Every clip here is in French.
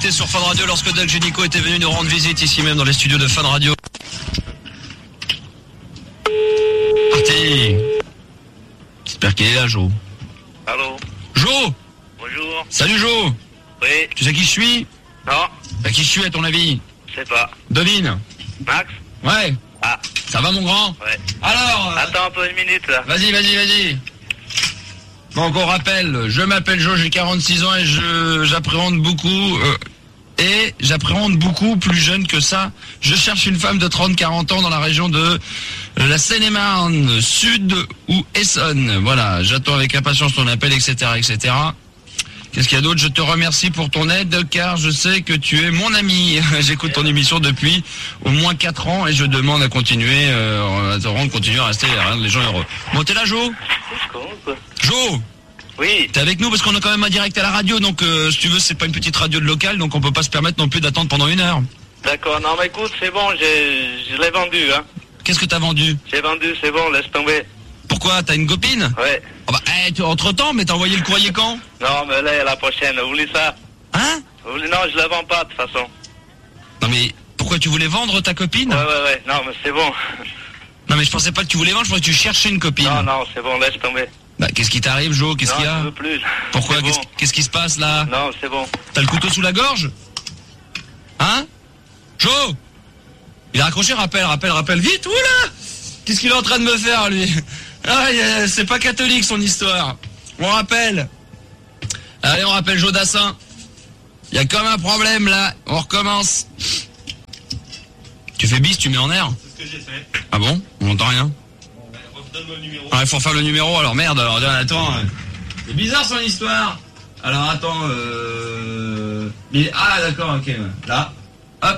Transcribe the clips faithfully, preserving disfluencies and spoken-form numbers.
écouté sur Fun Radio lorsque Doc Génico était venu nous rendre visite ici même dans les studios de Fun Radio. Parti. J'espère qu'il est là, Jo. Allô. Jo. Bonjour. Salut, Jo. Oui. Tu sais qui je suis? Non. Bah, qui je suis à ton avis? Je sais pas. Devine. Max. Ouais. Ah. Ça va, mon grand? Ouais. Alors. Euh... Attends un peu une minute là. Vas-y, vas-y, vas-y. Donc on rappelle, je m'appelle Jo, j'ai quarante-six ans et je j'appréhende beaucoup euh, et j'appréhende beaucoup plus jeune que ça. Je cherche une femme de trente à quarante ans dans la région de la Seine-et-Marne, Sud ou Essonne. Voilà, j'attends avec impatience ton appel, et cetera, et cetera. Qu'est-ce qu'il y a d'autre? Je te remercie pour ton aide car je sais que tu es mon ami. J'écoute ton émission depuis au moins quatre ans et je demande à continuer, euh, à te rendre, continuer à rester, à rendre les gens heureux. Bon, t'es là, Jo? Jo, oui. T'es avec nous parce qu'on est quand même en direct à la radio, donc euh, si tu veux, c'est pas une petite radio de local, donc on peut pas se permettre non plus d'attendre pendant une heure. D'accord, non mais écoute, c'est bon, j'ai, je l'ai vendu, hein. Qu'est-ce que t'as vendu? J'ai vendu, c'est bon, laisse tomber. Pourquoi? T'as une copine? Ouais. Oh bah, eh, tu, entre-temps, mais t'as envoyé le courrier quand? Non, mais là, la prochaine, vous voulez ça? Hein? Vous voulez... Non, je la vends pas, de toute façon. Non mais, pourquoi tu voulais vendre ta copine? Ouais, ouais, ouais, non, mais c'est bon. Non mais je pensais pas que tu voulais vendre, je pensais que tu cherchais une copine. Non, non, c'est bon, laisse tomber. Bah, qu'est-ce qui t'arrive, Jo? Qu'est-ce qu'il y a? Non, je veux plus. Pourquoi? C'est Qu'est-ce, bon. qu'est-ce qui se passe, là? Non, c'est bon. T'as le couteau sous la gorge? Hein? Jo! Il a raccroché, rappelle, rappelle, rappelle, vite, oula! Qu'est-ce qu'il est en train de me faire, lui? Ah, c'est pas catholique, son histoire. On rappelle. Allez, on rappelle Jo Dassin. Il y a comme un problème, là. On recommence. Tu fais bis, tu mets en air? C'est ce que j'ai fait. Ah bon? On n'entend rien. Donne-moi le numéro. Ah, il faut refaire le numéro, alors merde, alors attends. euh, C'est bizarre son histoire. Alors attends, euh... mais- ah d'accord, ok. Là, hop.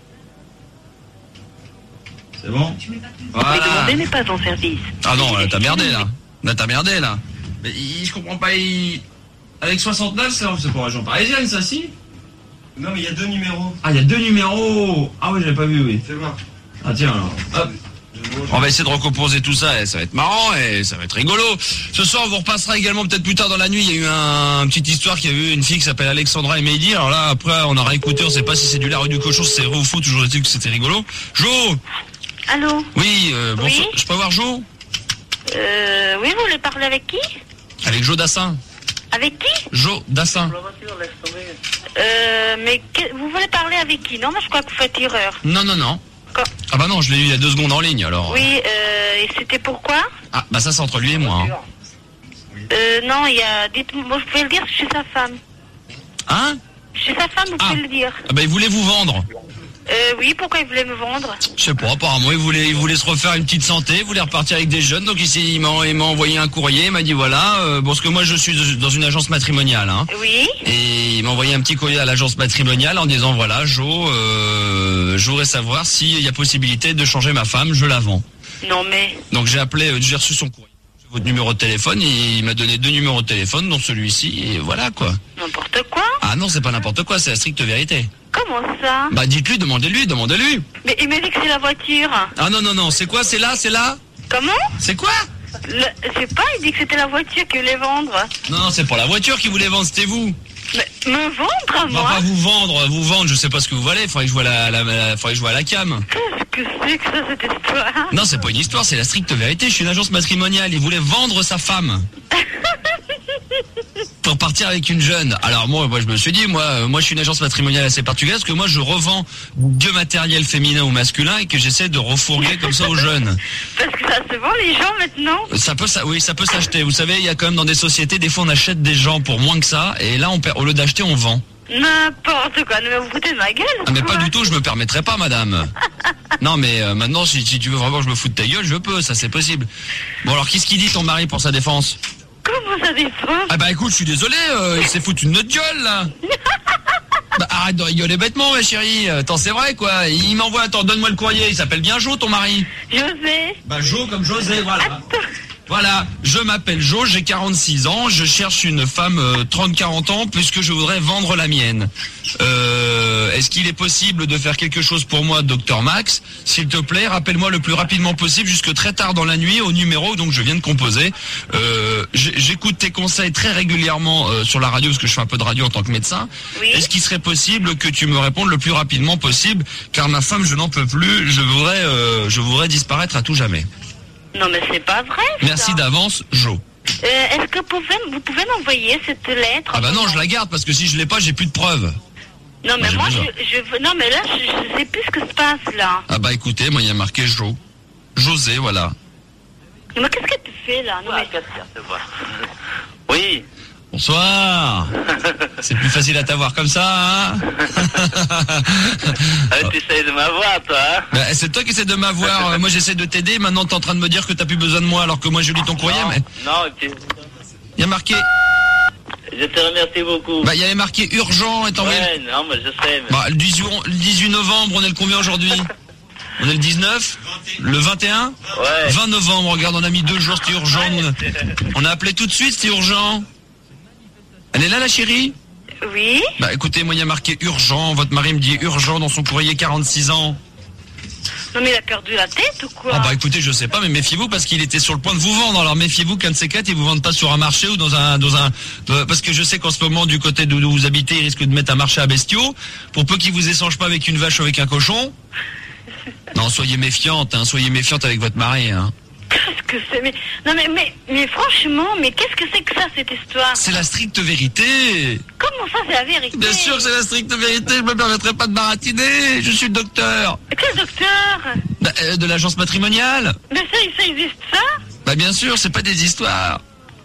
C'est bon? Voilà. demandé n'est pas en service. Ah non, là, t'as merdé là. Là t'as merdé là. Mais il- je comprends pas, il... Avec soixante-neuf, c'est c'est pour région parisienne ça, si? Non, mais il y a deux numéros. Ah, il y a deux numéros. Ah oui, j'avais pas vu, oui. Fais voir. Ah tiens alors, hop. On va essayer de recomposer tout ça et ça va être marrant et ça va être rigolo. Ce soir, on vous repassera également peut-être plus tard dans la nuit. Il y a eu un, une petite histoire qu'il y a eu une fille qui s'appelle Alexandra et Mehdi. Alors là, après, on aura écouté, on sait pas si c'est du lard ou du cochon, si c'est vrai ou faux. Toujours est-il que c'était rigolo. Jo. Allô? Oui, euh, bonsoir. Oui. Je peux avoir Jo? Euh, oui, vous voulez parler avec qui? Avec Jo Dassin. Avec qui? Jo Dassin. La voiture, laisse tomber. Euh, mais que- vous voulez parler avec qui? Non, moi je crois que vous faites erreur. Non, non, non. Quand- Ah bah non, je l'ai eu il y a deux secondes en ligne, alors. Oui, euh, et c'était pourquoi? Ah, bah ça c'est entre lui et moi. Hein, Euh, non, il y a... Dites-moi, moi, vous pouvez le dire, je suis sa femme. hein? Je suis sa femme, vous Ah. pouvez le dire. Ah bah il voulait vous vendre. Euh, oui, pourquoi il voulait me vendre? Je sais pas, apparemment il voulait, il voulait se refaire une petite santé, il voulait repartir avec des jeunes, donc ici il m'a, il m'a envoyé un courrier, il m'a dit voilà, euh, bon parce que moi je suis dans une agence matrimoniale, hein, Oui. et il m'a envoyé un petit courrier à l'agence matrimoniale en disant voilà Jo, euh, je voudrais savoir s'il y a possibilité de changer ma femme, je la vends. Non, mais... Donc j'ai appelé, euh, j'ai reçu son courrier, j'ai votre numéro de téléphone, et il m'a donné deux numéros de téléphone, dont celui-ci, et voilà quoi. N'importe quoi. Ah non, c'est pas n'importe quoi, c'est la stricte vérité. Comment ça? Bah dites-lui, demandez-lui, demandez-lui. Mais il m'a dit que c'est la voiture. Ah non non non, c'est quoi, c'est là, c'est là? Comment? C'est quoi? Le... Je sais pas, il dit que c'était la voiture qu'il voulait vendre. Non, non, c'est pour la voiture qui voulait vendre, c'était vous. Mais me vendre à Enfin, moi? pas vous vendre, vous vendre, je sais pas ce que vous valez, faudrait que je vois la, la, la- faudrait que je vois la cam. Qu'est-ce que c'est que ça, cette histoire? Non, c'est pas une histoire, c'est la stricte vérité, je suis une agence matrimoniale, il voulait vendre sa femme. Pour partir avec une jeune. Alors moi, moi je me suis dit, moi, euh, moi je suis une agence matrimoniale assez particulière, parce que moi je revends du matériel féminin ou masculin et que j'essaie de refourguer comme ça aux jeunes. Parce que ça se vend les gens maintenant. Ça peut, ça, oui, ça peut s'acheter. Vous savez, il y a quand même dans des sociétés, des fois on achète des gens pour moins que ça, et là on perd, au lieu d'acheter, on vend. N'importe quoi, mais vous foutez de ma gueule. Ah mais quoi. pas du tout, je me permettrai pas, madame. Non mais euh, maintenant, si, si tu veux vraiment que je me foute de ta gueule, je peux, ça c'est possible. Bon alors, qu'est-ce qu'il dit ton mari pour sa défense? Comment ça défend? Ah bah écoute, je suis désolé, euh, il s'est foutu de notre gueule là. Bah arrête de rigoler bêtement, ma chérie. Attends, c'est vrai quoi. Il m'envoie, attends, donne-moi le courrier. Il s'appelle bien Jo, ton mari? José. Bah Jo comme José, voilà. Attends. Voilà, je m'appelle Jo, j'ai quarante-six ans, je cherche une femme euh, trente quarante ans puisque je voudrais vendre la mienne. Euh, est-ce qu'il est possible de faire quelque chose pour moi, docteur Max? S'il te plaît, rappelle-moi le plus rapidement possible jusque très tard dans la nuit au numéro donc je viens de composer. Euh, j'écoute tes conseils très régulièrement euh, sur la radio parce que je fais un peu de radio en tant que médecin. Oui. Est-ce qu'il serait possible que tu me répondes le plus rapidement possible car ma femme, je n'en peux plus, je voudrais euh, je voudrais disparaître à tout jamais. Non, mais c'est pas vrai. Ça. Merci d'avance, Jo. Euh, Est-ce que vous pouvez, vous pouvez m'envoyer cette lettre? Ah bah non, je la garde parce que si je l'ai pas, j'ai plus de preuves. Non, mais j'ai moi, besoin. je, je veux. Non, mais là, je, je sais plus ce que se passe là. Ah bah écoutez, moi il y a marqué Jo. José, voilà. Non, mais qu'est-ce que tu fais là? Non, mais... Oui. Bonsoir. C'est plus facile à t'avoir comme ça, hein? Ah, tu essayes de m'avoir, toi, hein? Bah, c'est toi qui essaies de m'avoir. Euh, Moi j'essaie de t'aider. Maintenant t'es en train de me dire que t'as plus besoin de moi alors que moi je lis ton courrier. Non, Mais non, et puis, il y a marqué. je te remercie beaucoup. Bah il y avait marqué urgent et envoyé. Ouais, non, mais je sais. Mais... Bah le dix-huit, le dix-huit novembre, on est le combien aujourd'hui? On est le dix-neuf? Le vingt et un? Ouais. vingt novembre, regarde, on a mis deux jours, c'était urgent. Ouais. On a appelé tout de suite, c'était urgent. Elle est là la chérie? Oui. Bah écoutez, moi il y a marqué urgent, votre mari me dit urgent dans son courrier, quarante-six ans. Non, mais il a perdu la tête ou quoi? Ah bah écoutez, je sais pas, mais méfiez-vous parce qu'il était sur le point de vous vendre. Alors méfiez-vous qu'un de ces quatre, ils vous vendent pas sur un marché ou dans un, dans un, euh, parce que je sais qu'en ce moment du côté d'où vous habitez, ils risquent de mettre un marché à bestiaux. Pour peu qu'ils vous échangent pas avec une vache ou avec un cochon. Non, soyez méfiante, hein, soyez méfiante avec votre mari, hein. Qu'est-ce que c'est? Mais non, mais mais mais franchement, mais qu'est-ce que c'est que ça cette histoire? C'est la stricte vérité. Comment ça, c'est la vérité? Bien sûr que c'est la stricte vérité, je me permettrai pas de baratiner, je suis le docteur. Quel docteur? Bah, euh, de l'agence matrimoniale. Mais ça, ça existe ça? Bah bien sûr, c'est pas des histoires.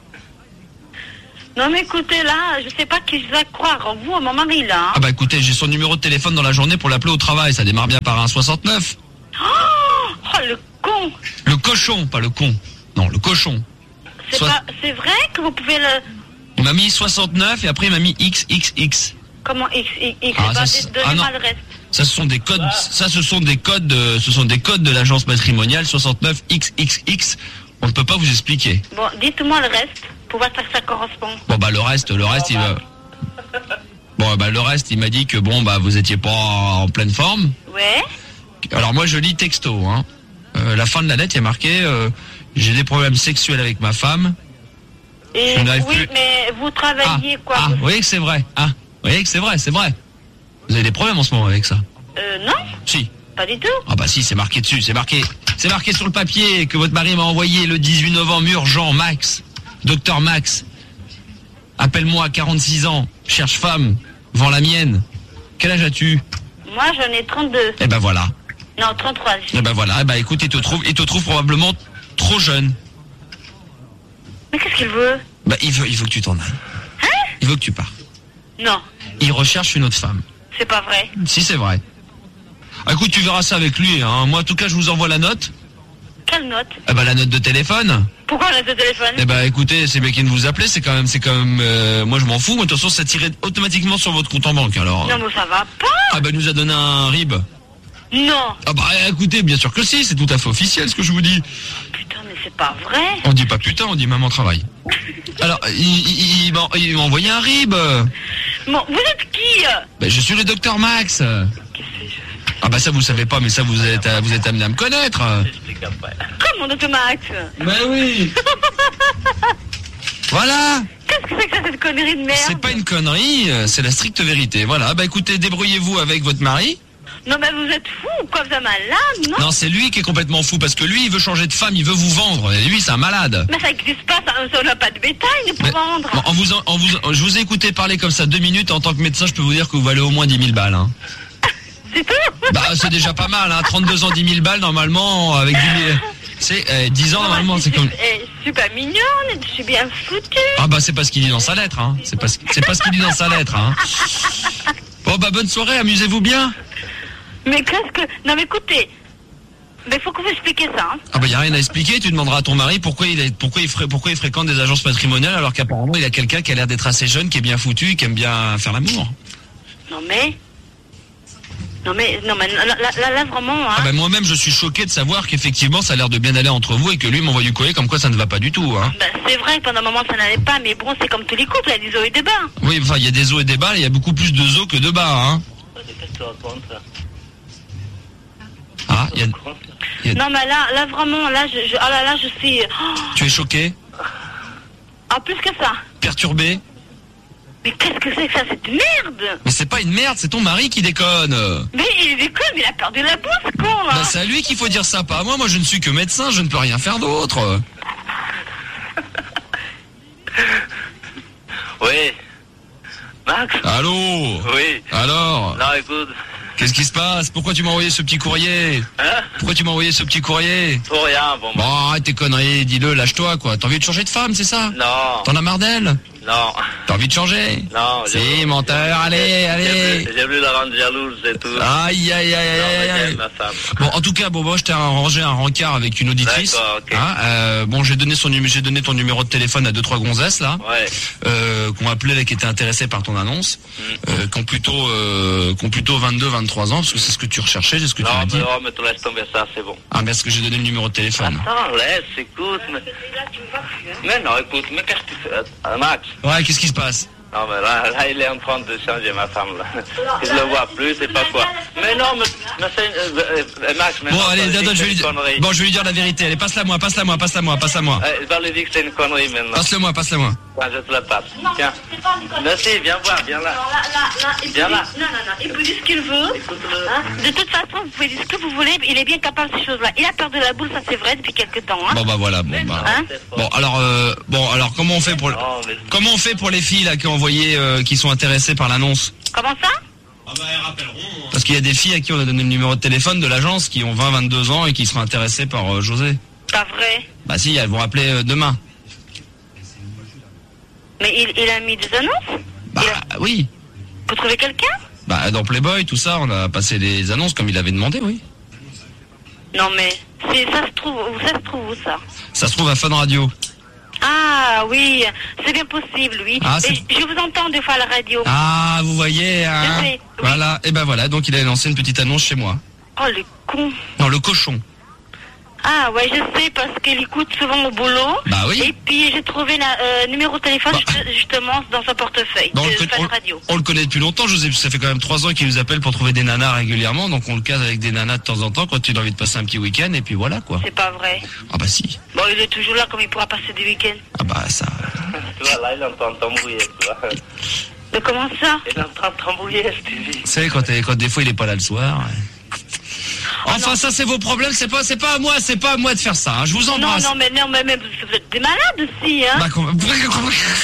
Non, mais écoutez, là, je sais pas qui je dois croire, vous ou mon mari, là. Hein. Ah bah écoutez, j'ai son numéro de téléphone dans la journée pour l'appeler au travail, ça démarre bien par un soixante-neuf. Oh, oh, le con! Le cochon, pas le con. Non, le cochon. C'est Soit- pas, c'est vrai que vous pouvez le... Il m'a mis soixante-neuf et après il m'a mis X X X. Comment X, X, X, Ah, c'est ça, pas c'est- de- ah, non. donnez-moi le reste. Ça ce sont des codes, ça ce sont des codes, de, ce sont des codes de l'agence matrimoniale soixante-neuf X X X. On ne peut pas vous expliquer. Bon, dites-moi le reste, pour voir si ça correspond. Bon bah le reste, le reste il va. Bon bah le reste il m'a dit que bon bah vous étiez pas en pleine forme. Ouais. Alors moi je lis texto, hein. Euh, la fin de la lettre il y a marqué euh, j'ai des problèmes sexuels avec ma femme. Et Je n'arrive oui, plus. mais vous travaillez quoi? Ah, vous- vous voyez que c'est vrai. Ah, vous voyez que c'est vrai, c'est vrai. Vous avez des problèmes en ce moment avec ça? Euh, non, Si. pas du tout. Ah bah si, c'est marqué dessus, c'est marqué. C'est marqué sur le papier que votre mari m'a envoyé le dix-huit novembre, urgent, Max. Docteur Max. Appelle-moi, quarante-six ans, cherche femme, vends la mienne. Quel âge as-tu? Moi, j'en ai trente-deux. Eh ben voilà. Non, trente-trois. Eh ben voilà. Eh ben écoute, il te trouve, il te trouve probablement trop jeune. Mais qu'est-ce qu'il veut? Bah il veut, il veut que tu t'en ailles. Hein? Il veut que tu pars. Non, Il recherche une autre femme. c'est pas vrai. Si c'est vrai. Ah, écoute, tu verras ça avec lui. Hein. Moi, en tout cas, je vous envoie la note. Quelle note? Eh ben la note de téléphone. Pourquoi on a ce téléphone? Eh ben écoutez, c'est bien qui de vous appeler, c'est quand même, c'est quand même, euh, moi je m'en fous. Moi, de toute façon, ça tirait automatiquement sur votre compte en banque. Alors. Non, mais ça va pas. Ah ben il nous a donné un R I B. Non. Ah bah écoutez, bien sûr que si, c'est tout à fait officiel ce que je vous dis. Putain, mais c'est pas vrai. On dit pas putain, on dit maman travaille. Alors, il, il, il m'a il m'a envoyé un R I B. Bon, vous êtes qui? euh Ben je suis le docteur Max. Qu'est-ce que je... Ah bah ça vous savez pas, mais ça vous êtes, vous êtes amené à me connaître. J'explique après. Comment, docteur Max? Ben oui. Voilà. Qu'est-ce que c'est que ça, cette connerie de merde? C'est pas une connerie, euh, c'est la stricte vérité. Voilà, bah écoutez, débrouillez-vous avec votre mari. Non, mais vous êtes fou ou quoi? Vous êtes malade, non? Non, c'est lui qui est complètement fou parce que lui, il veut changer de femme, il veut vous vendre. Et lui, c'est un malade. Mais ça n'existe pas, ça, ça n'a pas de bétail pour Mais- vendre. En vous, en vous, je vous ai écouté parler comme ça deux minutes. En tant que médecin, je peux vous dire que vous valez au moins dix mille balles. Hein. C'est tout? Bah, c'est déjà pas mal. Hein. trente-deux ans, dix mille balles, normalement, avec dix mille... C'est euh, dix ans, normalement, Moi, c'est je comme... suis- eh, je suis pas mignonne, je suis bien foutue. Ah bah, c'est pas ce qu'il dit dans sa lettre. Hein. C'est pas, ce- c'est pas ce qu'il dit dans sa lettre. Hein. Bon, bah, bonne soirée, amusez-vous bien. Mais qu'est-ce que... Non, mais écoutez, mais faut que vous expliquiez ça. Hein. Ah bah, y a rien à expliquer. Tu demanderas à ton mari pourquoi il, est, pourquoi il, ferait, pourquoi il fréquente des agences matrimoniales alors qu'apparemment, il a quelqu'un qui a l'air d'être assez jeune, qui est bien foutu, qui aime bien faire l'amour. Non, mais... Non mais, non mais là, là, là, là, vraiment, hein. Ah ben moi-même je suis choqué de savoir qu'effectivement ça a l'air de bien aller entre vous et que lui m'envoie du courrier comme quoi ça ne va pas du tout, hein. Ben, c'est vrai que pendant un moment ça n'allait pas, mais bon, c'est comme tous les couples, il y a des hauts et des bas. Oui, enfin il y a des hauts et des bas, il y a beaucoup plus de hauts que de bas, hein. Qu'est-ce que tu racontes, là? Ah, il y a... il y a- Non mais là, là vraiment, là, je, je, oh là là, je suis, oh, Tu es choqué, ah, plus que ça. perturbé. Mais qu'est-ce que c'est que ça, cette merde? Mais c'est pas une merde, c'est ton mari qui déconne. Mais il déconne, mais il a perdu la bourse, con, là. Bah c'est à lui qu'il faut dire ça, pas à moi. Moi je ne suis que médecin, je ne peux rien faire d'autre. Oui. Max? Allô? Oui. Alors? Non, écoute. Qu'est-ce qui se passe? Pourquoi tu m'as envoyé ce petit courrier? Hein? Pourquoi tu m'as envoyé ce petit courrier? Pour rien, bon. Bon, arrête tes conneries, dis-le, lâche-toi quoi. T'as envie de changer de femme, c'est ça? Non. T'en as marre d'elle? Non. T'as envie de changer? Non. Si, menteur, allez, allez. J'ai voulu la rendre jalouse, c'est tout. Aïe, aïe, aïe, aïe, Non, mais aïe. j'aime ma femme. Bon, en tout cas, bon, moi, je t'ai arrangé un rencard avec une auditrice. D'accord, ok. Hein, euh, bon, j'ai donné son numé- j'ai donné ton numéro de téléphone à deux trois gonzesses là, Ouais. euh, qu'on appelait là, qui étaient intéressées par ton annonce, euh, qui ont plutôt, euh, qui ont plutôt vingt-deux, vingt-trois ans, parce que c'est ce que tu recherchais, c'est ce que tu Non, m'as mais dit. non, mais tu laisses tomber ça, c'est bon. Ah, mais est-ce que j'ai donné le numéro de téléphone? Attends, laisse, écoute, mais... Mais non, écoute, mais qu'est-ce que tu fais? Ah, Max? Ouais, qu'est-ce qui se passe? Non, mais là, là, il est en train de changer ma femme, là. Je le vois plus, c'est pas quoi. Mais non, mais, mais c'est... Euh, euh, Max, mais Bon, non, allez, ça veut attends, dire je vais que lui c'est dire. une connerie. Bon, je vais lui dire la vérité. Allez, passe-la moi, passe-la moi, passe-la moi, passe-la moi. Euh, Il va lui dire que c'est une connerie maintenant. Passe-le moi, passe-le moi. Quand je te la passe. Non, Tiens. c'est pas une connerie. Merci, viens voir, viens là. Non, là, là, là, il peut Viens dire, là. non, non, non, il peut dire ce qu'il veut. Écoute-le. Hein. De toute façon, vous pouvez dire ce que vous voulez, il est bien capable de ces choses-là. Il a perdu la boule, ça c'est vrai, depuis quelque temps, hein. Bon bah voilà, bon bah. Hein? Bon alors, euh, bon alors comment on fait pour, Non, mais... comment on fait pour les filles là qui ont envoyé, euh, qui sont intéressées par l'annonce? Comment ça? Ah bah, elles rappelleront. hein. Parce qu'il y a des filles à qui on a donné le numéro de téléphone de l'agence qui ont vingt, vingt-deux ans et qui seront intéressées par euh, José. Pas vrai. Bah si, elles vont rappeler euh, demain. Mais il, il a mis des annonces? Bah Il a- oui. Vous trouvez quelqu'un? Bah dans Playboy, tout ça, on a passé des annonces comme il avait demandé, oui. Non mais, c'est, ça se trouve, où ça se trouve où ça? Ça se trouve à Fun Radio. Ah oui, c'est bien possible, oui. Ah, Mais c'est- je vous entends des fois à la radio. Ah, vous voyez, hein. Je sais, oui. Voilà, et ben voilà, donc il a lancé une petite annonce chez moi. Oh le con. Non, le cochon. Ah ouais, je sais parce qu'il écoute souvent au boulot. Bah oui. Et puis j'ai trouvé le numéro de téléphone Bah. juste- justement dans son portefeuille Bah, on, de le connaît, Fun on- Radio. on le connaît depuis longtemps, José. Ça fait quand même trois ans qu'il nous appelle pour trouver des nanas régulièrement, donc on le case avec des nanas de temps en temps quand il a envie de passer un petit week-end, et puis voilà quoi. C'est pas vrai. Ah bah si. Bon, il est toujours là comme il pourra passer des week-ends. Ah bah ça. Tu vois, là, il est en train de t'embrouiller, tu vois. Mais comment ça? Il est en train de t'embrouiller, Stevie. Vous savez, quand, quand des fois il est pas là le soir. ouais. Enfin, ça c'est vos problèmes, c'est pas, c'est pas à moi, c'est pas à moi de faire ça. hein. Je vous Non, embrasse. non, mais non, mais, mais vous êtes des malades aussi, hein? Bah, com- Qu'est-ce que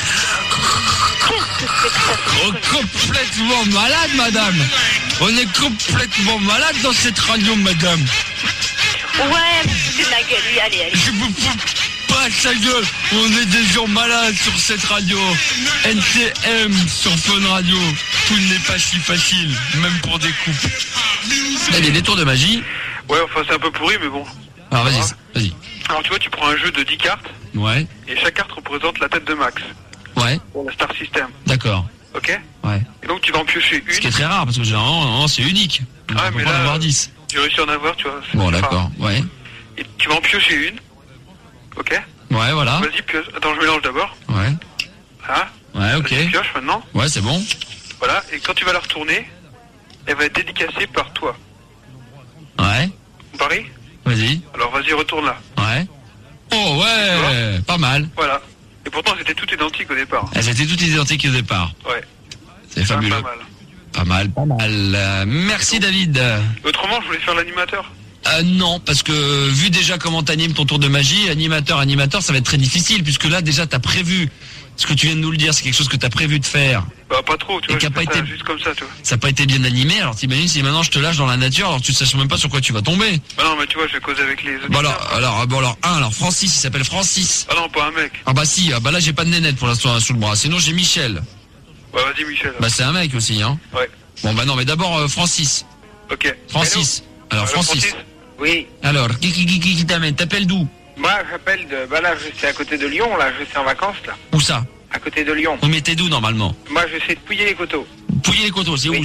c'est que ça? Oh, complètement malade, madame. On est complètement malade dans cette radio, madame. Ouais, c'est de la gueule, oui, allez, allez. Je vous fous pas sa gueule. On est des gens malades sur cette radio. N T M sur Fun Radio. Tout n'est pas si facile, même pour des couples. Là, il y a des tours de magie. Ouais, enfin c'est un peu pourri, mais bon. Alors vas-y, vas-y. Alors tu vois, tu prends un jeu de dix cartes, Ouais, et chaque carte représente la tête de Max, ouais, pour la Star System, d'accord. ok? Ouais. Et donc tu vas en piocher Ce qui est une, très rare parce que généralement, normalement, c'est unique. Donc, Ah, on peut mais pas en là- avoir dix. j'ai réussi à en avoir, tu vois. c'est- Bon, enfin, d'accord, ouais. Et tu vas en piocher une, ok? Ouais, voilà. Vas-y, pioche. Attends, je mélange d'abord. Ouais, Hein? ouais, ok. Vas-y, pioche maintenant. Ouais, c'est bon. Voilà, et quand tu vas la retourner, elle va être dédicacée par toi. Ouais, On parie? vas-y. Alors vas-y, retourne-la. Ouais. Oh, ouais, pas mal. Voilà. Et pourtant, c'était tout identique au départ. Elles étaient toutes identiques au départ. Ouais. C'est Quand même fabuleux. Pas mal. Pas mal, pas mal. Euh, merci David. Autrement, je voulais faire l'animateur. Euh, non, parce que vu déjà comment t'animes ton tour de magie, animateur, animateur, ça va être très difficile, puisque là déjà t'as prévu ce que tu viens de nous le dire, c'est quelque chose que t'as prévu de faire. Bah, pas trop, tu Et vois. qui a je pas fais ça été- juste comme ça, tu vois. Ça n'a pas été bien animé, alors t'imagines si maintenant je te lâche dans la nature, alors tu ne sais même pas sur quoi tu vas tomber. Bah non, mais tu vois, je vais causer avec les auditeurs. Bon alors, alors, bon alors, un, alors Francis, il s'appelle Francis. Ah non, pas un mec. Ah bah si, ah bah là j'ai pas de nénette pour l'instant sous le bras, sinon j'ai Michel. Bah vas-y, Michel. Bah c'est un mec aussi, hein. Ouais. Bon bah non, mais d'abord euh, Francis. Ok. Francis. Alors Allô, Francis. Oui, Alors, qui qui qui qui, qui t'amène? T'appelles d'où? moi j'appelle de... Bah là je suis à côté de Lyon, là je suis en vacances là. Où ça? À côté de Lyon. On mettait d'où normalement? Moi je sais de Pouiller les coteaux. Pouiller les coteaux, c'est Oui. où ça?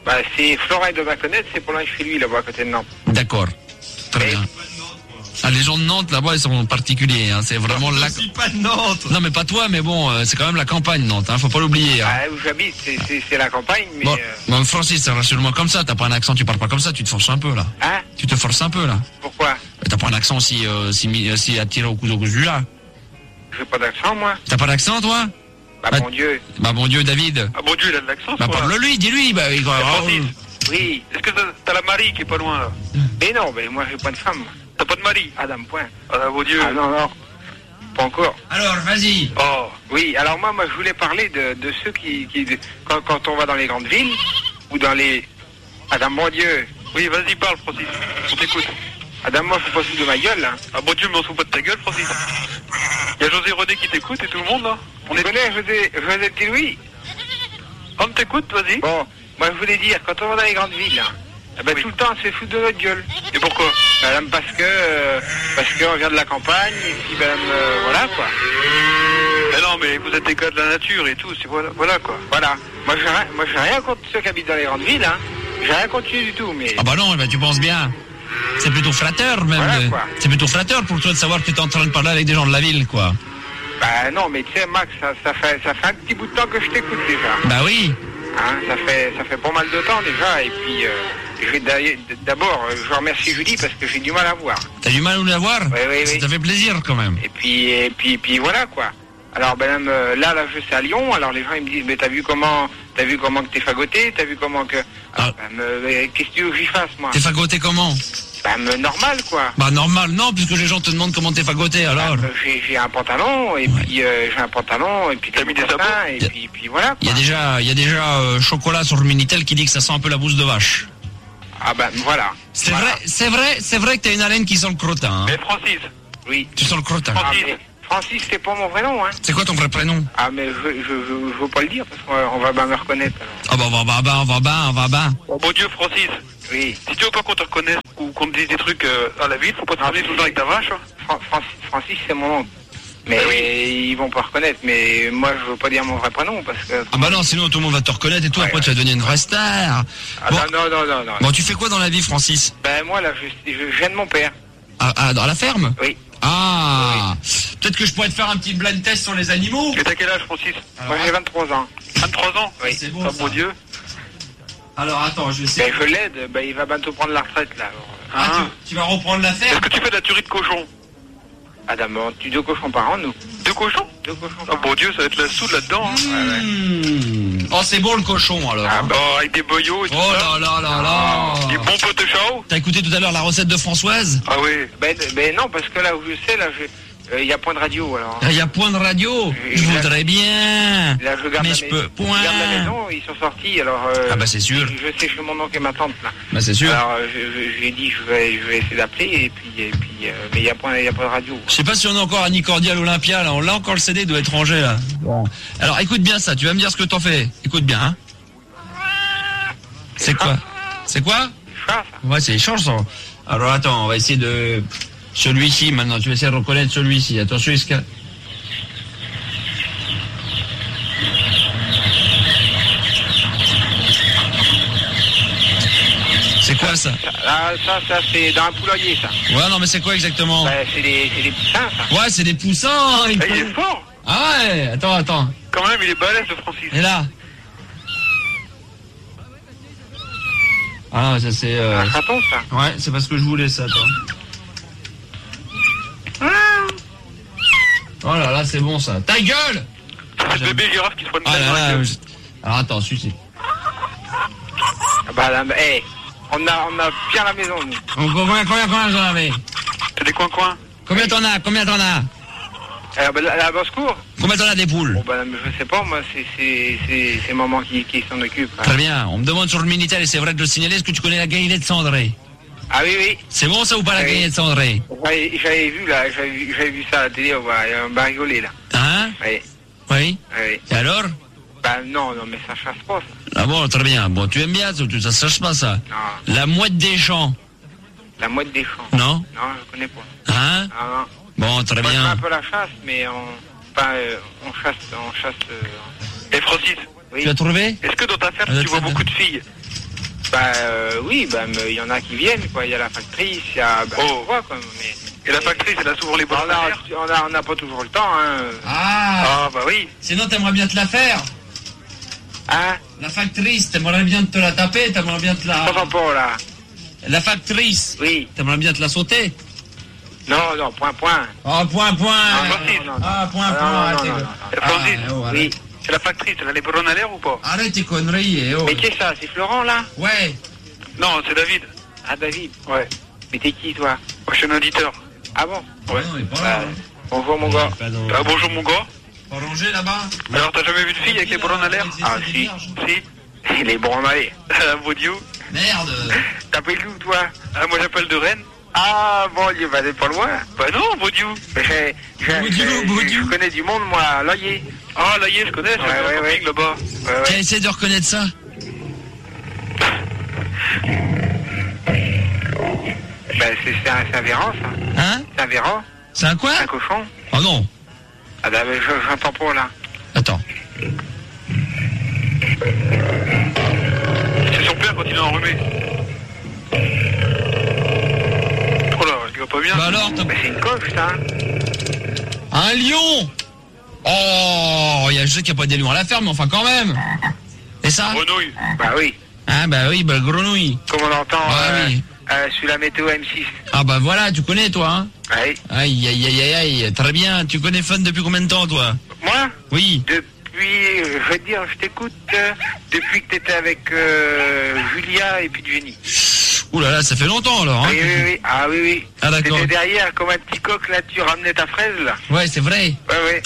Bah, c'est Florin de Baconnette, c'est pour loin de chez lui, là-bas, à côté de Nantes. D'accord. Très Et- bien. Ah, les gens de Nantes, là-bas, ils sont particuliers. Hein. C'est vraiment Je la... suis pas de Nantes. Non, mais pas toi, mais bon, euh, c'est quand même la campagne, Nantes. Hein. Faut pas l'oublier. Hein. Ah, où j'habite, c'est, c'est, c'est la campagne, mais... Bon, euh, bon, Francis, rassure-moi comme ça. T'as pas un accent, tu parles pas comme ça. Tu te forces un peu, là. Hein? Tu te forces un peu, là. Pourquoi? T'as pas un accent si, euh, si, mi- si attiré au couteau cousu, là. J'ai pas d'accent, moi. T'as pas d'accent, toi? Bah, Bah, mon Dieu. Bah, bon Dieu, David. Ah bon Dieu, il a de l'accent, Bah, ce soir-là. parle-lui, dis-lui. Bah, il- Eh, Francis, Oui. est-ce que t'as, t'as la Marie qui est pas loin, là? Mais non, mais moi, j'ai pas de femme. T'as pas de Marie? Adam, point. Ah, bon Dieu. Ah, non, non. Pas encore. Alors, vas-y. Oh. Oui, alors moi, moi, je voulais parler de, de ceux qui... qui de- quand, quand on va dans les grandes villes, ou dans les... Adam, mon Dieu. Oui, vas-y, parle, Francis. On t'écoute. Adam, moi, faut pas se foutre de ma gueule, hein. Ah, bon Dieu, mais on se fout pas de ta gueule, Francis. Il y a José René qui t'écoute et tout le monde, là. On connaît José, José Petit Louis. On t'écoute, vas-y. Bon, moi, je voulais dire, quand on va dans les grandes villes, hein, eh ben, Oui. tout le temps, on se fait foutre de notre gueule. Et pourquoi? Madame, parce que... euh, parce qu'on vient de la campagne, et puis, madame, euh, voilà, quoi. Mais non, mais vous êtes des gars de la nature et tout, c'est voilà, voilà quoi. Voilà. Moi, j'ai rien, moi, j'ai rien contre ceux qui habitent dans les grandes villes, hein. J'ai rien contre eux du tout, mais... Ah bah non, bah tu penses bien. C'est plutôt flatteur même. Voilà, euh, quoi. C'est plutôt flatteur pour toi de savoir que tu es en train de parler avec des gens de la ville, quoi. Bah non, mais tu sais, Max, ça, ça, fait, ça fait un petit bout de temps que je t'écoute déjà. Bah oui. Hein, ça fait ça fait pas mal de temps déjà. Et puis, euh, je vais d'ailleurs- d'abord, euh, je remercie Julie parce que j'ai du mal à voir. T'as du mal à nous la voir? Oui, oui, Ça oui. t'a fait plaisir quand même. Et puis, et puis, puis voilà quoi. Alors, ben, euh, là, là, je suis à Lyon. Alors, les gens, ils me disent, mais t'as vu comment, t'as vu comment que t'es fagoté, t'as vu comment que... Ah. Ben, euh, mais qu'est-ce que tu veux que j'y fasse, moi? T'es fagoté comment? Ben, euh, normal, quoi. Bah normal, non, puisque les gens te demandent comment t'es fagoté alors. Ben, euh, j'ai, j'ai un pantalon, et Ouais. puis euh, j'ai un pantalon, et puis T'as des mis des mocassins, sabots et Y a- puis, puis voilà, Il y quoi. a déjà, il y a déjà euh, chocolat sur le Minitel qui dit que ça sent un peu la bouse de vache. Ah ben, voilà. C'est Voilà. vrai, c'est vrai, c'est vrai que t'as une haleine qui sent le crottin. Hein. Mais Francis, Oui. Tu sens le crottin. Ah, Francis. mais Francis, c'est pas mon vrai nom, hein. C'est quoi ton vrai prénom? Ah, mais je, je, je, je veux pas le dire, parce qu'on on va bien me reconnaître. alors. Ah bah on va bas, on va bas, on va bas. oh bon Dieu, Francis, Oui. si tu veux pas qu'on te reconnaisse ou qu'on te dise des trucs euh, à la ville, faut pas te promener tout le temps avec ta vache. Hein. Fran- Francis, Francis, c'est mon oncle. Mais Ah oui. ils vont pas reconnaître. Mais moi, je veux pas dire mon vrai prénom, parce que... Ah bah non, sinon tout le monde va te reconnaître et tout, Ouais, après ouais. tu vas devenir une vraie star. Ah, Bon, non, non, non, non, non. bon, tu fais quoi dans la vie, Francis? Ben, moi, là, je, je, je viens de mon père. Ah, ah, dans la ferme? Oui. Ah, peut-être que je pourrais te faire un petit blind test sur les animaux. Et t'as quel âge, Francis? Moi, j'ai vingt-trois ans. vingt-trois ans. Oui. C'est bon, Ah ça. bon Dieu. Alors attends, je vais Ben, essayer. je l'aide. Ben, il va bientôt prendre la retraite, là. Alors, euh, Ah, Ah. tu, tu vas reprendre la Est-ce ferme? que tu fais de la tuerie de cochon? Adam, on tue deux cochons par an, nous. Deux cochons? Deux cochons Ah par an. bon Dieu, ça va être la soude là-dedans. Hein. Mmh. Oh, c'est bon le cochon alors. Ah, hein. bah. Oh, avec des boyaux et tout Oh ça. là là là là. Des bons potes de chao. T'as écouté tout à l'heure la recette de Françoise? Ah oui. Ben, ben non, parce que là où je sais, là, je- euh, il y a point de radio, alors. Il y a point de radio. Et Je là- voudrais bien. Là, je garde Mais la je mais- peux. je Point. garde la maison, ils sont sortis, alors... euh, Ah bah c'est sûr. Je sais chez mon oncle et ma tante, là. Bah c'est sûr. Alors, euh, je, je, j'ai dit, je vais, je vais essayer d'appeler, et puis, et puis, euh, mais il y a point, il y a pas de radio. Je sais pas si on a encore Annie Cordial Olympia là. On l'a encore le C D, il doit être rangé là. Bon. Alors écoute bien ça. Tu vas me dire ce que t'en fais. Écoute bien. Hein. C'est quoi? C'est quoi? Ça, ça. Ouais, c'est les chansons. Alors attends, on va essayer de... Celui-ci, maintenant, tu vas essayer de reconnaître celui-ci. Attention, est-ce que... C'est quoi ça? Là, ça, ça, c'est dans un poulailler, ça. Ouais, non, mais c'est quoi exactement? Ben, c'est des, c'est des poussins, ça. Ouais, c'est des poussins. il Eh, il faut- est fort. Ah ouais, attends, attends. Quand même, il est balèze, le Francis. Et là? Ah, ça c'est... euh, Un chaton, ça. Ouais, c'est parce que je voulais ça, toi. Oh là là, c'est bon ça. Ta gueule! C'est le bébé girafe qui se prend une Ah balle là dans la là, gueule. je- alors attends, celui-ci. Ah bah, là, ben, hey, on a, on a bien la maison, nous. Combien, combien, combien j'en avais? T'as des coins-coins. Combien t'en as? Combien t'en as? Alors, ben, la, la basse-cour. Combien t'en as des poules? Bon, ben, je sais pas, moi, c'est, c'est, c'est, c'est maman qui, qui s'en occupe. hein. Très bien, on me demande sur le Minitel, et c'est vrai de le signaler, est-ce que tu connais la gallinette cendrée? Ah oui, oui. C'est bon ça ou pas la Oui. gallinette cendrée? J'avais, j'avais vu, là, j'avais vu, j'avais vu ça à la télé, on va, on va rigoler, là. Hein? Oui, Oui? oui. Et alors? Ben, non, non, mais ça chasse pas, ça. Ah bon, très bien. Bon, tu aimes bien ça, ça se sache pas ça. Non. La mouette des champs, La mouette des champs. non? Non, je connais pas. Hein? Ah, non. Bon, très Moi, je fais bien. un peu la chasse, mais on, enfin, euh, on chasse, on chasse, euh, Et Francis, oui. Tu as trouvé? est-ce que dans ta ferme, Ah, tu vois très beaucoup de filles? Bah euh, oui, bah il y en a qui viennent, quoi. Il y a la factrice, il y a... Bah, Oh. quoi, quoi, mais... Et la factrice, elle a souvent les On bonnes a, manières. on a, on a pas toujours le temps, hein. Ah, Ah, bah oui. sinon t'aimerais bien te la faire. Hein? La factrice, t'aimerais bien te la taper, t'aimerais bien te la... Pas rapport, là. La factrice, Oui. t'aimerais bien te la sauter. Non, non, point, point. Oh, point, point. Ah, Francis. non, non, non. Ah, point, Ah, point. non, arrêtez, non, non, quoi. non, non. Ah, Francis. eh, oh, Oui. arrête. C'est la factrice, elle a les bonnes à l'air ou pas? Arrête tes conneries, eh, oh. Mais qui est ça? C'est Florent, là? Ouais. Non, c'est David. Ah, David. Ouais. Mais t'es qui, toi? Moi, je suis un auditeur. Ah bon? Ouais. Non, il est pas Bah, là. bonjour, mon gars. Ah, bonjour, mon gars. Pas rangé là-bas. Alors, t'as jamais vu de fille avec les bonnes à l'air? Ah, si. Si. Il est bon, allez. Un beau dieu. Merde. T'appelles d'où, toi? Ah, moi, j'appelle de Rennes. Ah, bon, il va aller pas loin. Bah non, beau dieu. Mais j'ai- j'ai- Baudieu, j'ai- Baudieu. Je connais du monde, moi, à Loyer. Ah, là, y est, je connais, c'est Ouais, un ouais, camping ouais. là-bas. Ouais, ouais. Tiens, essaie de reconnaître ça. Ben, c'est c'est un, c'est un véran, ça. Hein? C'est un véran? C'est un quoi? Un cochon? Oh non. Ah, ben, je- j'entends pas, là. Attends. C'est son père quand il est enrhumé. Oh là, il va pas bien. Bah alors, t'as... Mais c'est une coche, ça. Hein. Un lion. Oh, il y a, je sais qu'il n'y a pas des lions à la ferme, mais enfin quand même. Et ça? Grenouille. Bah oui. Ah bah oui, bah grenouille. Comme on entend Ah euh, oui. euh, sur la météo M six. Ah bah voilà, tu connais toi, hein? Oui. Aïe, aïe, aïe, aïe, aïe, très bien. Tu connais Fun depuis combien de temps, toi? Moi, Oui. depuis, euh, je veux dire, je t'écoute euh, depuis que t'étais avec euh, Julia et puis Jenny. Ouh là là, ça fait longtemps alors, hein? Oui, oui, oui. Ah oui, oui. Ah, d'accord. T'étais derrière comme un petit coq, là, tu ramenais ta fraise, là. Ouais, c'est vrai. Ouais, ouais.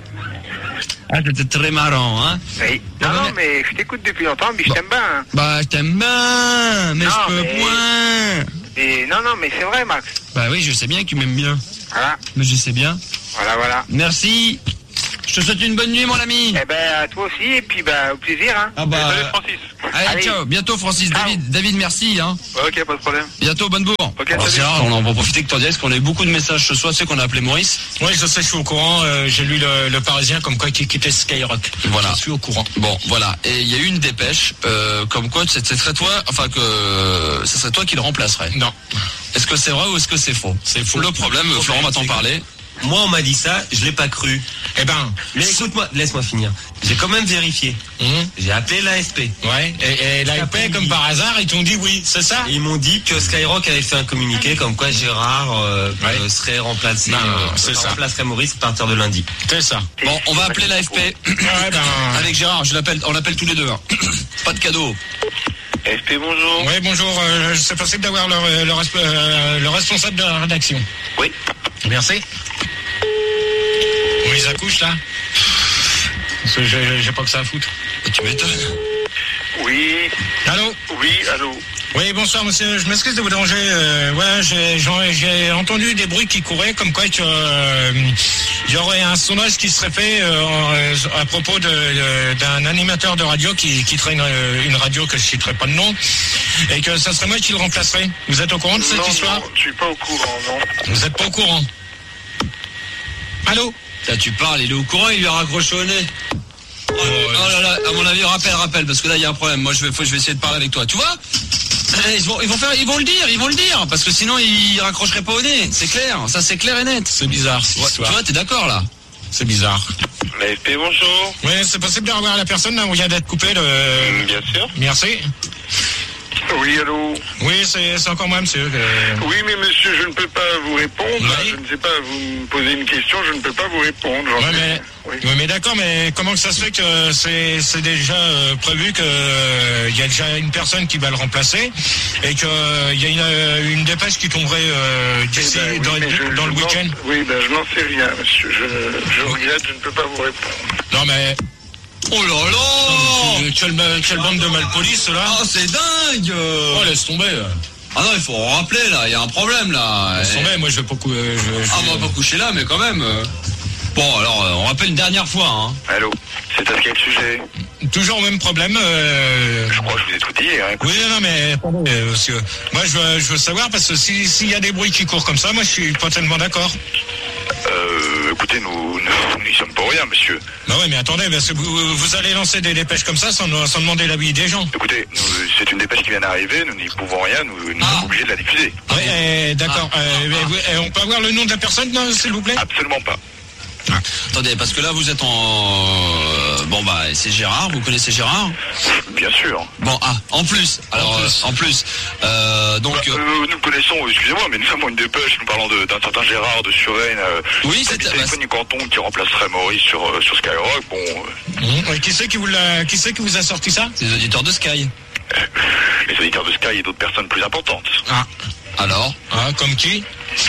Ah, c'était très marrant, hein? Oui. Non, Ah, non, mais- mais je t'écoute depuis longtemps, mais je t'aime bien. Hein. Bah, je t'aime bien, mais Non, je peux mais- point. Et non, non, mais c'est vrai, Max. Bah oui, je sais bien que tu m'aimes bien. Voilà, Mais je sais bien. voilà, voilà. Merci. Je te souhaite une bonne nuit, mon ami. Eh ben, à toi aussi, et puis, bah, au plaisir, hein. Ah Salut bah... Francis. Allez, Allez. ciao. Bientôt, Francis. Ciao. David, David, merci, hein. Ouais, ok, pas de problème. Bientôt, bonne bourre. Ok, Alors, salut. c'est rare, on en va profiter que tu en dises qu'on a eu beaucoup de messages ce soir, c'est qu'on a appelé Maurice. Oui, je sais, je suis au courant. euh, j'ai lu le, le Parisien comme quoi qu'il quittait Skyrock. Voilà. Je suis au courant. Bon, voilà. Et il y a eu une dépêche, euh, comme quoi ce serait toi, enfin que ce serait toi qui le remplacerais. Non. Est-ce que c'est vrai ou est-ce que c'est faux? C'est faux. Le problème, Le Florent va problème, t'en c'est que- parler. Moi, on m'a dit ça, je l'ai pas cru. Eh ben, Mais écoute-moi, laisse-moi finir. J'ai quand même vérifié. hum, J'ai appelé l'A F P. ouais. Et, et l'A F P, comme par hasard, ils t'ont dit oui, c'est ça? Et ils m'ont dit que Skyrock avait fait un communiqué comme quoi Gérard euh, Ouais. euh, serait remplacé, Ben, euh, c'est ça. remplacerait Maurice à partir de lundi. C'est ça. Bon, on va appeler l'A F P. Ouais, ben. Avec Gérard, je l'appelle, on l'appelle tous les deux. hein. Pas de cadeau. F P, bonjour. Oui, bonjour. Euh, c'est possible d'avoir le, le, resp- euh, le responsable de la rédaction. Oui. Merci. Où ils accouchent là? Parce que j'ai j'ai pas que ça à foutre. Tu m'étonnes. Oui, Allô? oui, allô. Oui, bonsoir monsieur, je m'excuse de vous déranger. Euh, ouais, j'ai j'en- j'ai entendu des bruits qui couraient comme quoi que, euh, il y aurait un sondage qui serait fait euh, en- à propos de- de- d'un animateur de radio qui quitterait une, une radio que je citerai pas de nom et que ça serait moi qui le remplacerais. Vous êtes au courant de cette non, histoire? non, je suis pas au courant, non. Vous êtes pas au courant? Allô? Là, tu parles, il est au courant, il lui a raccroché au nez. Oh, oh là là, à mon avis, rappelle, rappelle, parce que là, il y a un problème. Moi, je vais, faut, je vais essayer de parler avec toi. Tu vois? Ils vont, ils vont faire, ils vont le dire, ils vont le dire, parce que sinon, ils raccrocheraient pas au nez. C'est clair, ça c'est clair et net. C'est bizarre cette Ouais, tu histoire. vois, t'es d'accord là? C'est bizarre. La F P, bonjour. Oui, c'est possible de revoir la personne là où il vient d'être coupé le... Hum, Bien sûr. Merci. Oui, allô. Oui, c'est c'est encore moi, monsieur. euh, Oui, mais monsieur, je ne peux pas vous répondre. Oui. Je ne sais pas, vous me posez une question, je ne peux pas vous répondre. j'en Ouais, sais- mais, Oui. ouais, mais d'accord, mais comment que ça se fait que c'est c'est déjà euh, prévu que euh, il y a déjà une personne qui va le remplacer et que euh, il y a une, euh, une dépêche qui tomberait euh, d'ici Eh ben, oui, dans, mais je- dans le je n'en- week-end? Oui, ben je n'en sais rien, monsieur. Je, je regrette, je ne peux pas vous répondre. Non mais Oh là là! euh, quelle, quelle bande de malpolis ceux-là? Oh, c'est dingue! Oh, laisse tomber. euh. Ah non, il faut rappeler là, il y a un problème là. Laisse Et- tomber, moi je vais pas cou- euh, je- je- Ah, on va pas coucher là, mais quand même. euh. Bon, alors, euh, on rappelle une dernière fois, hein. Allô. C'est à quel sujet? Toujours le même problème. euh, Je crois que je vous ai tout dit. Hein. Oui, non, mais euh, monsieur, moi je veux, je veux savoir parce que si- s'il y a des bruits qui courent comme ça, moi je suis pas tellement d'accord. Euh, écoutez, nous, nous n'y sommes pour rien, monsieur. Bah ouais, mais attendez, parce que vous, vous allez lancer des dépêches comme ça sans, sans demander l'avis des gens. Écoutez, nous, c'est une dépêche qui vient d'arriver, nous n'y pouvons rien, nous, nous Ah. sommes obligés de la diffuser. Ouais, eh, d'accord. Ah. Euh, eh, vous- eh, on peut avoir le nom de la personne, non, s'il vous plaît? Absolument pas. Attendez, parce que là vous êtes en... euh, Bon bah c'est Gérard, vous connaissez Gérard? Bien sûr. Bon, ah, en plus, alors En euh, plus. en plus, euh, donc... Bah, euh, euh, nous connaissons, excusez-moi, mais nous avons une dépêche, nous parlons de- d'un certain Gérard de Suresnes, euh, Oui, c'est- habité bah, téléphonique Canton qui remplacerait Maurice sur, euh, sur Skyrock. Bon, euh, Mmh. Et qui c'est qui vous l'a, qui c'est qui vous a sorti ça? c'est les auditeurs de Sky. les auditeurs de Sky et d'autres personnes plus importantes. Ah. Alors Ah, comme qui?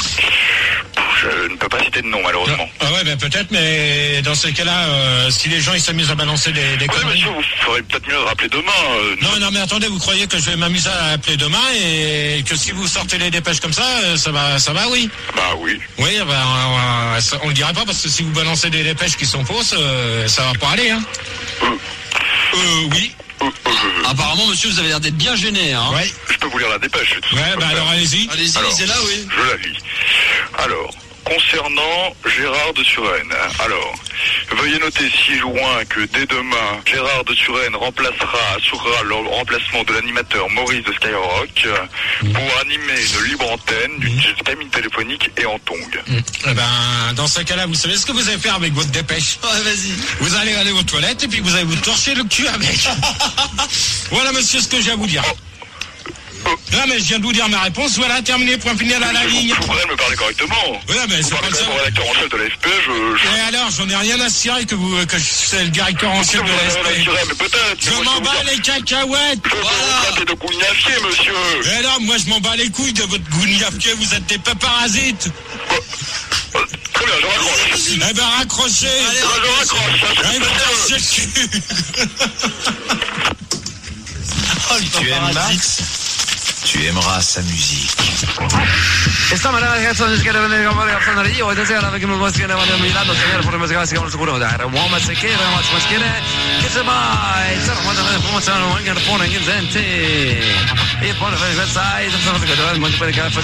Je ne peux pas citer de nom, malheureusement. Ah ouais, ben peut-être, mais dans ces cas-là, euh, si les gens ils s'amusent à balancer des, des Oui, conneries. monsieur, vous ferez peut-être mieux de rappeler demain. euh, nous- Non, non, mais attendez, vous croyez que je vais m'amuser à appeler demain et que si vous sortez les dépêches comme ça, euh, ça va, ça va, oui. Bah oui. Oui, ben, on, on, ça- on le dira pas parce que si vous balancez des dépêches qui sont fausses, euh, ça va pas aller, hein. Euh, Euh, oui. euh, euh, Apparemment, monsieur, vous avez l'air d'être bien gêné, hein. Ouais. je peux vous lire la dépêche. c'est tout ce que Ouais, je peux bah faire. alors allez-y. Allez-y, Alors, c'est là, oui. Je la lis. Alors, concernant Gérard de Suresnes, alors, veuillez noter ci-joint que dès demain, Gérard de Suresnes remplacera, assurera le remplacement de l'animateur Maurice de Skyrock euh, pour animer une libre antenne d'une cabine téléphonique et en tongs. Eh ben, dans ce cas-là, vous savez ce que vous allez faire avec votre dépêche? Ouais, vas-y. Vous allez aller aux toilettes et puis vous allez vous torcher le cul avec. Voilà, monsieur, ce que j'ai à vous dire. Non, mais je viens de vous dire ma réponse. Voilà, terminé, point final à la ligne. Vous pourrez me parler correctement. Ouais, mais Vous c'est pas parlez ça. comme rédacteur en chef de l'A F P, je... je... Et alors, j'en ai rien à cirer que vous, que je suis le directeur en chef de Vous avez rien à l'A S P. tirer, mais peut-être. Je mais moi, m'en peux vous bats dire- les cacahuètes. Je peux vous traiter de gougnafier, monsieur. Et alors, moi, je m'en bats les couilles de votre gougnafier. Vous êtes des peu parasites. Euh, Très bien, je raccroche. Eh ben, raccrochez. Eh ben, je raccroche. ça, Allez, c'est vous très torchez bien. le cul. Tu aimes Max? Tu aimeras sa musique. E stiamo ragazzi di schermo nel campo di Arsenal io e stasera perché mi posso chiedere quando mi dato se per musica si chiama sicuro da uomo se che era ma maschere che se mai sarà quando ne promozione anche il phone in gente e poi per il site insomma che doveva mangiare